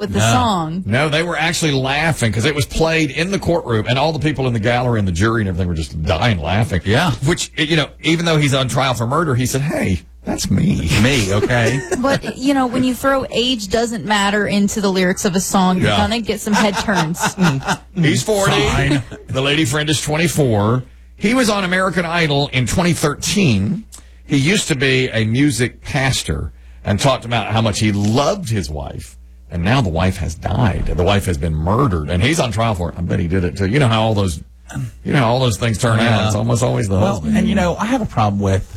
with the song. No, they were actually laughing because it was played in the courtroom, and all the people in the gallery and the jury and everything were just dying laughing. Yeah. Which, even though he's on trial for murder, he said, hey, that's me. Me, okay? But, when you throw age doesn't matter into the lyrics of a song, you're going to get some head turns. He's 40. Fine. The lady friend is 24. He was on American Idol in 2013. He used to be a music pastor and talked about how much he loved his wife. And now the wife has died. The wife has been murdered. And he's on trial for it. I bet he did it too. You know how all those things turn out. It's almost always the husband. And, I have a problem with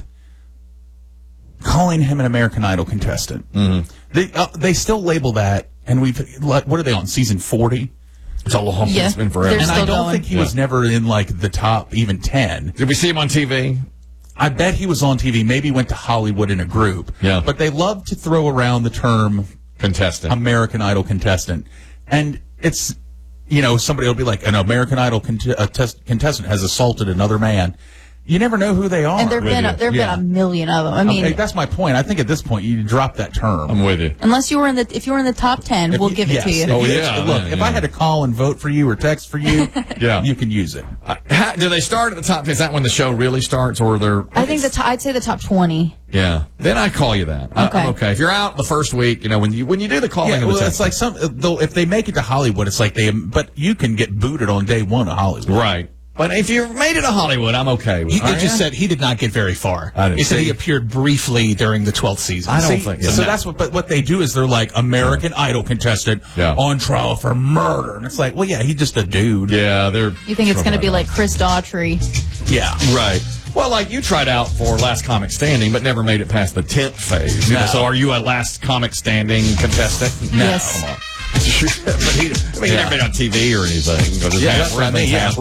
calling him an American Idol contestant. Mm-hmm. They still label that, and what are they on, season 40? It's a long Yeah, it's been forever. they're And I still don't going. think he was never in, the top even 10. Did we see him on TV? I bet he was on TV, maybe went to Hollywood in a group. Yeah. But they love to throw around the term Contestant. American Idol contestant. And it's, somebody will be like, an American Idol contestant has assaulted another man. You never know who they are. And there have been a million of them. I mean, that's my point. I think at this point you drop that term. I'm with you. unless you were if you were in the top 10, we'll give it to you. Oh, yeah. Look, if I had to call and vote for you or text for you, Yeah. you can use it. Do they start at the top? Is that when the show really starts, or they're? I think I'd say the top 20. Yeah. Then I call you that. Okay. I'm okay. If you're out the first week, when you do the calling Yeah, of the well, it's text. like though if they make it to Hollywood, it's like but you can get booted on day one of Hollywood. Right. But if you made it to Hollywood, I'm okay with it. It just said he did not get very far. I didn't It said see. he appeared briefly during the 12th season. I don't think so. So that's what they do is they're like American Idol contestant on trial for murder, and it's like, well, yeah, he's just a dude. Yeah, You think it's going to be like Chris Daughtry? Yeah, right. Well, like you tried out for Last Comic Standing, but never made it past the 10th phase. No. So are you a Last Comic Standing contestant? No. Yes. Come on. But he never been on TV or anything. Yeah, that's what I mean. Yeah.